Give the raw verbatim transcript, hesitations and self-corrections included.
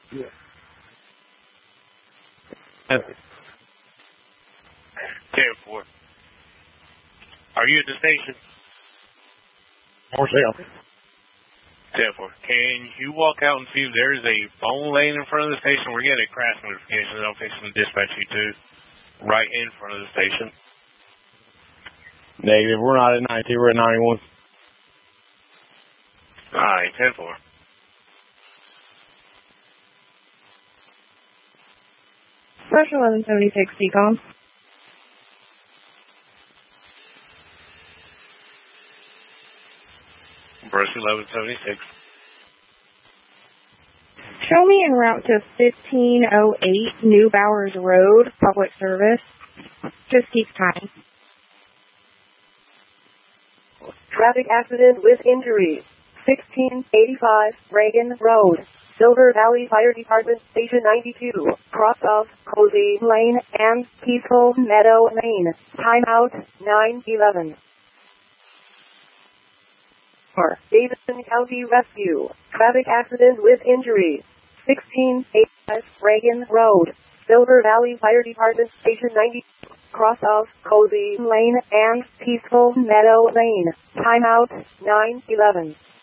Yeah. ten four. Are you at the station? More sale. ten four. Can you walk out and see if there's a phone laying in front of the station? We're getting a crash notification. I'm fixing to dispatch you to right in front of the station. Negative. We're not at ninety-two. We're at ninety-one. All right, ten four. Brush eleven seventy-six, D COM. Brush eleven seventy-six. Show me en route to fifteen oh eight New Bowers Road, public service. Just keep time. Traffic accident with injury. sixteen eighty-five Reagan Road, Silver Valley Fire Department, Station ninety-two, cross of Cozy Lane and Peaceful Meadow Lane. Timeout nine eleven. For Davidson County Rescue, traffic accident with injury. sixteen eighty-five Reagan Road, Silver Valley Fire Department, Station ninety-two, cross of Cozy Lane and Peaceful Meadow Lane. Timeout nine eleven.